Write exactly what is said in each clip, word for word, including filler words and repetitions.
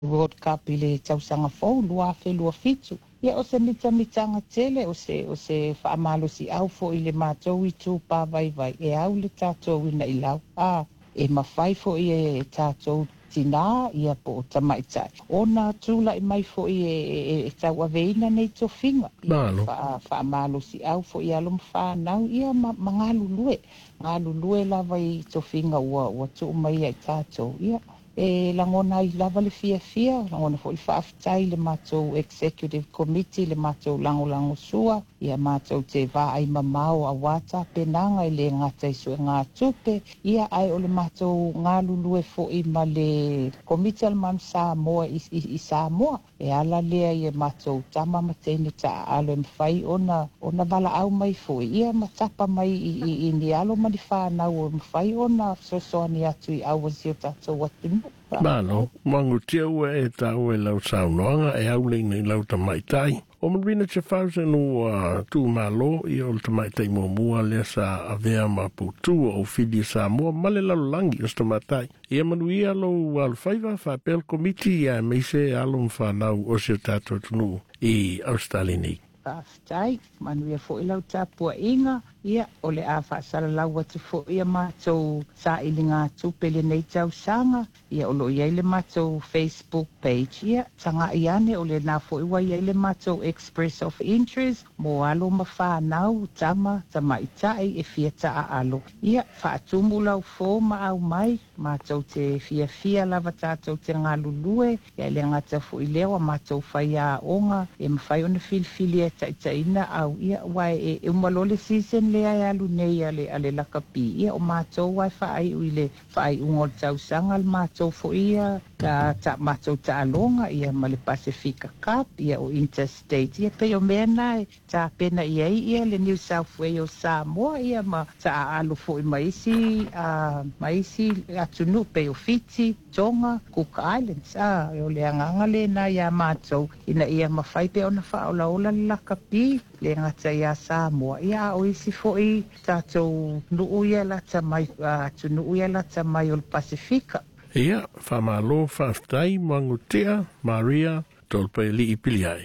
World Cup i le tausanga fou, lua fe lua fitu. Ia o se mita mitanga tele o se o se whaamalo si au fo i le mātou i tū pā vai vai. E au le tātou ina i lau. Ah, e mawhai fo i e tātou tina ia po o tamaitai. Ona tūla i mai fo i e, e, e tau aveina nei to finga. Malo. Whaamalo si au fo i alum whanau ia ma, ma ngalu lue. Ngalu lue lava i to finga ua, ua tū mai ai tātou. Ia. E langona i lava le fia fia, langona fo i whaafitai le mātou Executive Committee, le mātou lango lango sua, ia mātou te wā ai mamao a wata, penanga i le ngata i sua ngā tupe, ia ai o le mātou ngā lulue fo i ma le Committee al man Samoa i, i, i Samoa, e ala lea i e mātou tama matene ta alo e mwhai ona, ona wala au mai fo i, ia matapa mai i, i, i ni alo mani whanau o mwhai ona sosoani atu i awazio tātou watu. Malo, mangu tia ua e ta ua e lau saunoanga e au leina i lau tamaitai. O marina te whausa no uh, tū malo i o tamaitai mua mua lea sa avea ma putu o whidi sa mua male lau langi o tamaitai. Ia manu i alo alwhaiva whapel komiti ia meise alo mwhanau o se tātou tunu i Australia ni. Whaafitai, manu ia fo i lau tāpua inga, ia o le a whaasala lau atu fo ia mātou sa ili ngā tūpele nei tau sanga, ia o lo ia ile mātou Facebook page, ia tanga i ane o le nā fo iwa ia ile mātou Express of Interest, mo alo ma whanau, tama, tama i tae e fia taa alo. Ia, whaatumu lau fo ma au mai, mātou te fia fia lava tātou te ngā lulue, ia ile ngata fo i lewa mātou whai a onga, e mawhai ona filfili e taitaina au, ia wai e, e umalole season lea e alu nei ale, ale lakapi, ia o mātou wai whaai uile, whaai ungol tau sanga al mātou fo ia, ka ta mātou ta alonga, ia ma le Pacifica Cup, ia o Interstate, ia pe o mea nai, ta pena ia ia le New South Wales Samoa, ia ma ta alu fo i maisi, uh, maisi atunu pe o Fiji, Tonga, Cook Islands, ah, e o le anganga le na ia mātou, ina ia mawhai pe ona whaola ola lakapi, le ngata ia Samoa, ia o isi fo i tātou nuu ia lata mai, atunu ia lata mai o le Pacifica. Ia, whamalo, whaftai, mangutea, Maria, tolpa li i piliai.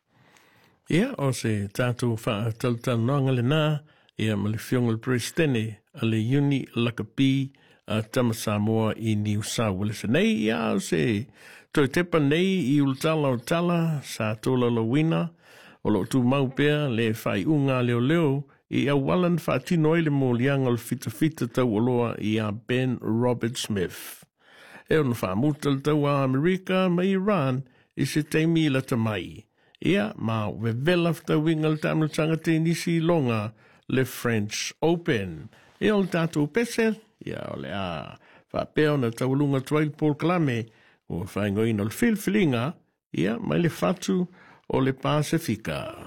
Ia, o se tātou whaatalutanu noanga le nā, ia ma le fionga le presidente, a le uni lakapi, a tama Samoa i New South Wales. Nei, ia, o se toi tepa nei i ultala o tala, sa tola la wina, o lo tu mau pea, le whai unga leo leo, i a walan whaatino ele mo lianga le fita fita tau oloa i a Ben Robert Smith. E on whaamutal tau a Amerika ma Iran i se teimi la tamai. Ia, ma wevela tau wingal tamiltanga te nisi longa le French Open. E on tātou pese, ia o le a whapeo na tau lunga tuail Paul Kalame o whaingoina le filfilinga, ia, mai le fatu o le Pasifika.